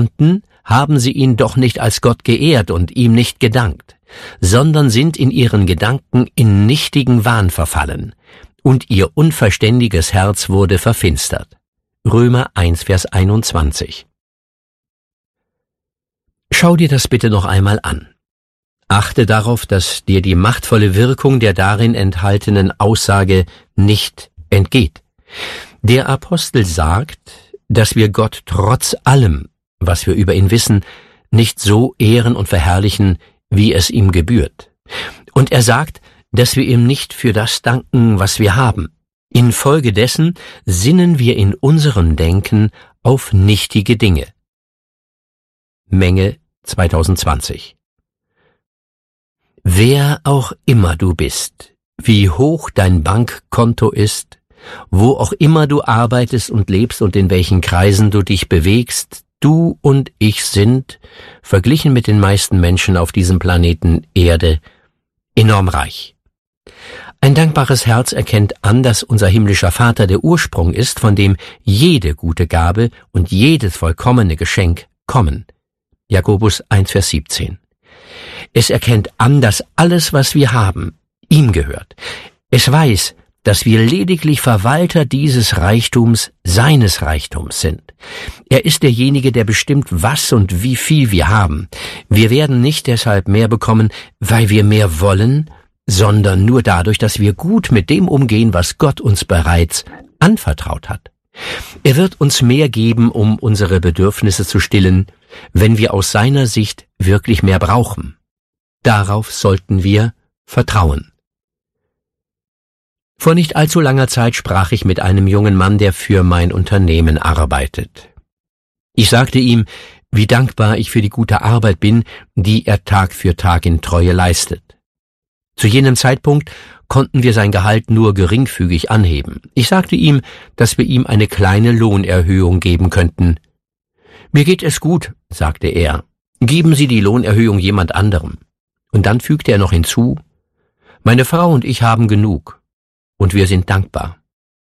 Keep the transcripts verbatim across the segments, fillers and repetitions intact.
konnten, haben sie ihn doch nicht als Gott geehrt und ihm nicht gedankt, sondern sind in ihren Gedanken in nichtigen Wahn verfallen, und ihr unverständiges Herz wurde verfinstert. Römer eins, Vers einundzwanzig. Schau dir das bitte noch einmal an. Achte darauf, dass dir die machtvolle Wirkung der darin enthaltenen Aussage nicht entgeht. Der Apostel sagt, dass wir Gott trotz allem, was wir über ihn wissen, nicht so ehren und verherrlichen, wie es ihm gebührt. Und er sagt, dass wir ihm nicht für das danken, was wir haben. Infolgedessen sinnen wir in unserem Denken auf nichtige Dinge. Menge zwanzig zwanzig. Wer auch immer du bist, wie hoch dein Bankkonto ist, wo auch immer du arbeitest und lebst und in welchen Kreisen du dich bewegst, du und ich sind, verglichen mit den meisten Menschen auf diesem Planeten Erde, enorm reich. Ein dankbares Herz erkennt an, dass unser himmlischer Vater der Ursprung ist, von dem jede gute Gabe und jedes vollkommene Geschenk kommen. Jakobus eins, Vers siebzehn. Es erkennt an, dass alles, was wir haben, ihm gehört. Es weiß, dass wir lediglich Verwalter dieses Reichtums, seines Reichtums sind. Er ist derjenige, der bestimmt, was und wie viel wir haben. Wir werden nicht deshalb mehr bekommen, weil wir mehr wollen, sondern nur dadurch, dass wir gut mit dem umgehen, was Gott uns bereits anvertraut hat. Er wird uns mehr geben, um unsere Bedürfnisse zu stillen, wenn wir aus seiner Sicht wirklich mehr brauchen. Darauf sollten wir vertrauen. Vor nicht allzu langer Zeit sprach ich mit einem jungen Mann, der für mein Unternehmen arbeitet. Ich sagte ihm, wie dankbar ich für die gute Arbeit bin, die er Tag für Tag in Treue leistet. Zu jenem Zeitpunkt konnten wir sein Gehalt nur geringfügig anheben. Ich sagte ihm, dass wir ihm eine kleine Lohnerhöhung geben könnten. »Mir geht es gut«, sagte er, »geben Sie die Lohnerhöhung jemand anderem.« Und dann fügte er noch hinzu, »Meine Frau und ich haben genug, und wir sind dankbar.«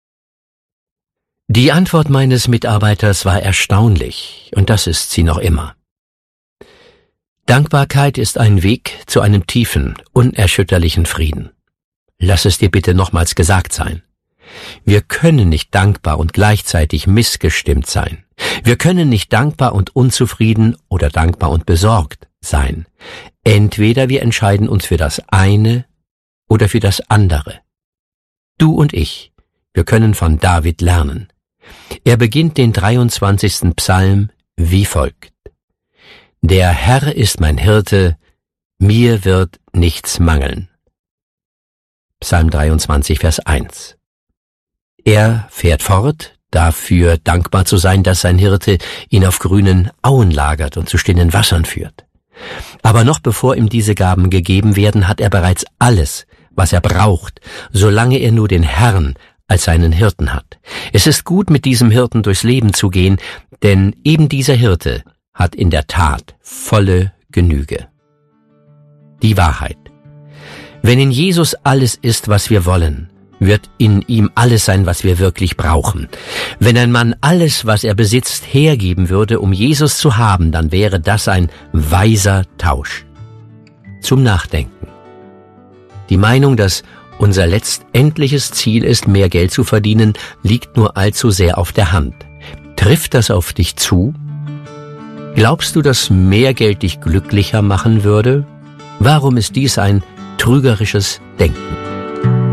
Die Antwort meines Mitarbeiters war erstaunlich, und das ist sie noch immer. Dankbarkeit ist ein Weg zu einem tiefen, unerschütterlichen Frieden. Lass es dir bitte nochmals gesagt sein. Wir können nicht dankbar und gleichzeitig missgestimmt sein. Wir können nicht dankbar und unzufrieden oder dankbar und besorgt sein. Entweder wir entscheiden uns für das eine oder für das andere. Du und ich, wir können von David lernen. Er beginnt den dreiundzwanzigsten Psalm wie folgt. Der Herr ist mein Hirte, mir wird nichts mangeln. Psalm dreiundzwanzig, Vers eins. Er fährt fort, dafür dankbar zu sein, dass sein Hirte ihn auf grünen Auen lagert und zu stillen Wassern führt. Aber noch bevor ihm diese Gaben gegeben werden, hat er bereits alles, was er braucht, solange er nur den Herrn als seinen Hirten hat. Es ist gut, mit diesem Hirten durchs Leben zu gehen, denn eben dieser Hirte hat in der Tat volle Genüge. Die Wahrheit. Wenn in Jesus alles ist, was wir wollen, wird in ihm alles sein, was wir wirklich brauchen. Wenn ein Mann alles, was er besitzt, hergeben würde, um Jesus zu haben, dann wäre das ein weiser Tausch. Zum Nachdenken. Die Meinung, dass unser letztendliches Ziel ist, mehr Geld zu verdienen, liegt nur allzu sehr auf der Hand. Trifft das auf dich zu? Glaubst du, dass mehr Geld dich glücklicher machen würde? Warum ist dies ein trügerisches Denken?